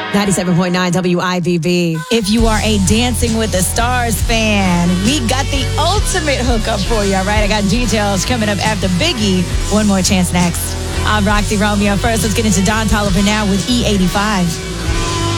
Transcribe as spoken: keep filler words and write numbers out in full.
ninety-seven point nine W I B B. If you are a Dancing with the Stars fan, we got the ultimate hookup for you, all right? I got details coming up after Biggie. One more chance next. I'm Roxy Romeo. First, let's get into Don Toliver now with E eighty-five.